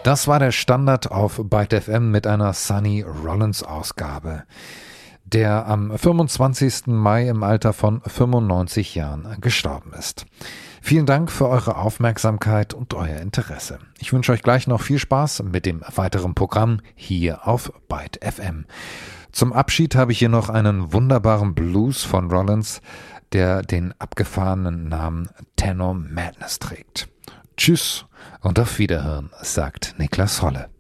Das war der Standard auf Byte FM mit einer Sonny Rollins Ausgabe, der am 25. Mai im Alter von 95 Jahren gestorben ist. Vielen Dank für eure Aufmerksamkeit und euer Interesse. Ich wünsche euch gleich noch viel Spaß mit dem weiteren Programm hier auf Byte FM. Zum Abschied habe ich hier noch einen wunderbaren Blues von Rollins, der den abgefahrenen Namen Tenor Madness trägt. Tschüss und auf Wiederhören, sagt Niklas Holle.